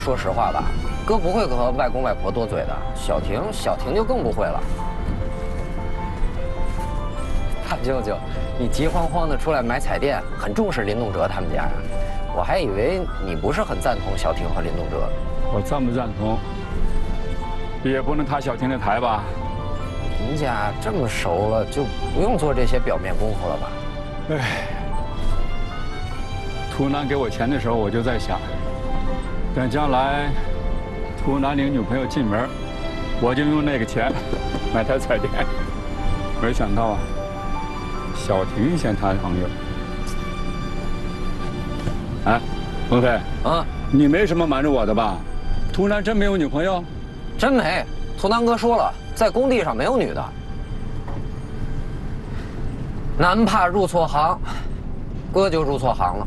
说实话吧，哥不会和外公外婆多嘴的。小婷就更不会了。大舅舅，你急慌慌的出来买彩电，很重视林动哲他们家呀？我还以为你不是很赞同小婷和林动哲。 我赞不赞同，也不能塌小婷的台吧？ 您家这么熟了，就不用做这些表面功夫了吧？ 哎，图南给我钱的时候，我就在想。 等将来，图南领女朋友进门，我就用那个钱买台彩电。没想到啊，小婷先谈朋友。哎，鹏飞啊， 你没什么瞒着我的吧？图南真没有女朋友？ 真没，图南哥说了，在工地上没有女的。男怕入错行，哥就入错行了。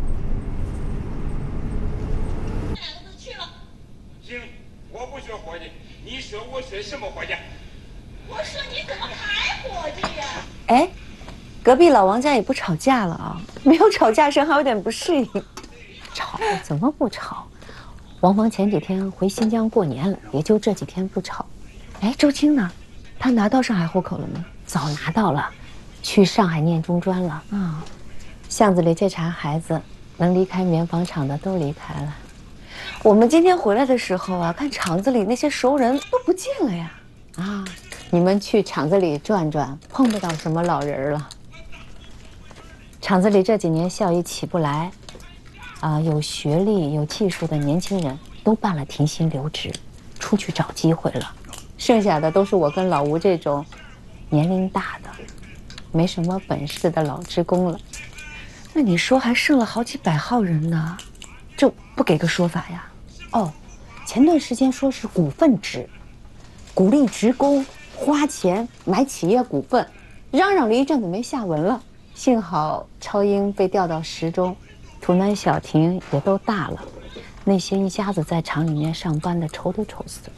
我不学伙计，你说我学什么伙计？ 我说你怎么还伙计呀？ 哎，隔壁老王家也不吵架了啊？没有吵架声，还有点不适应。 吵怎么不吵？王峰前几天回新疆过年了，也就这几天不吵。哎，周青呢？他拿到上海户口了吗？早拿到了，去上海念中专了。啊，巷子里这茬孩子，能离开棉纺厂的都离开了。 我们今天回来的时候啊，看厂子里那些熟人都不见了呀。 啊，你们去厂子里转转，碰不到什么老人了。厂子里这几年效益起不来，有学历、有技术的年轻人都办了停薪留职，出去找机会了。剩下的都是我跟老吴这种年龄大的、没什么本事的老职工了。 那你说还剩了好几百号人呢，这不给个说法呀？ 哦，前段时间说是股份制，鼓励职工花钱买企业股份，嚷嚷了一阵子没下文了。幸好超英被调到10中，图南、小婷也都大了，那些一家子在厂里面上班的愁都愁死了。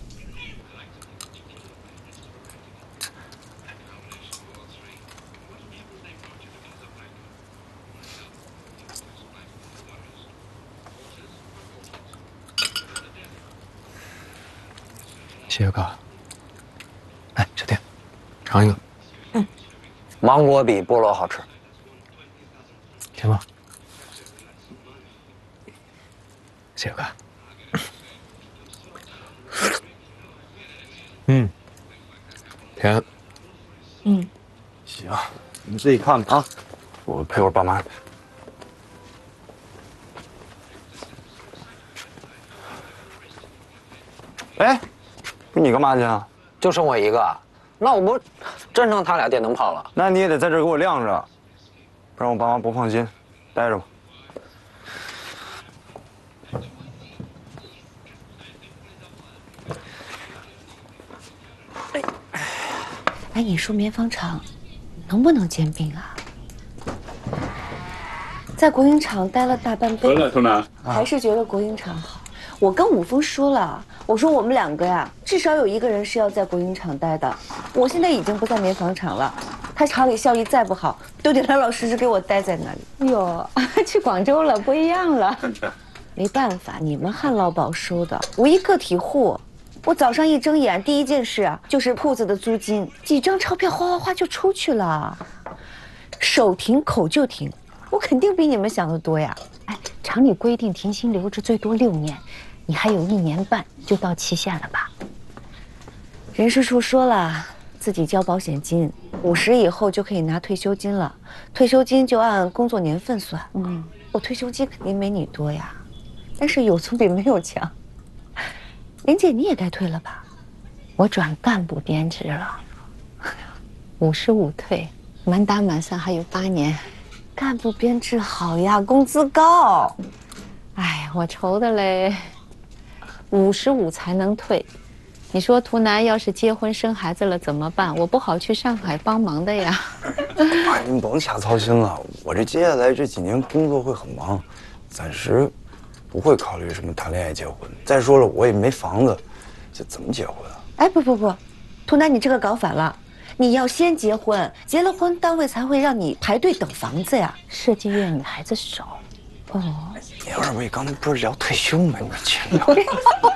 谢谢哥。哎，小婷，尝一个。 嗯，芒果比菠萝好吃。 甜吗？谢谢哥。嗯，甜。 嗯， 行，你自己看吧啊，我陪会儿爸妈。哎，你干嘛去啊？ 就剩我一个，那我不真成他俩电灯泡了？ 那你也得在这儿给我晾着，不然我爸妈不放心。待着吧。 哎，你说棉纺厂能不能兼并啊？ 在国营厂待了大半辈子， 图南， 还是觉得国营厂好。我跟武峰说了，我说我们2个呀，至少有1个人是要在国营厂待的。我现在已经不在棉纺厂了，他厂里效益再不好，都得老老实实给我待在那里。 哟，去广州了，不一样了。 没办法，你们旱涝保收的，我一个体户，我早上一睁眼，第一件事啊就是铺子的租金，几张钞票哗哗哗就出去了，手停口就停，我肯定比你们想的多呀。 哎，厂里规定停薪留职最多6年，你还有1年半就到期限了吧？ 人事处说了，自己交保险金，50以后就可以拿退休金了，退休金就按工作年份算。我退休金肯定没你多呀，但是有总比没有强。林姐，你也该退了吧？ 我转干部编制了，55退，满打满算还有8年。 干部编制好呀，工资高。 哎，我愁的嘞，55才能退。你说图南要是结婚生孩子了怎么办？我不好去上海帮忙的呀。 妈，您甭瞎操心了，我这接下来这几年工作会很忙，暂时不会考虑什么谈恋爱、结婚。再说了，我也没房子，这怎么结婚啊？ 哎，不，图南，你这个搞反了。你要先结婚，结了婚单位才会让你排队等房子呀。 设计院女孩子少。哦， 你二位刚才不是聊退休吗？你去聊。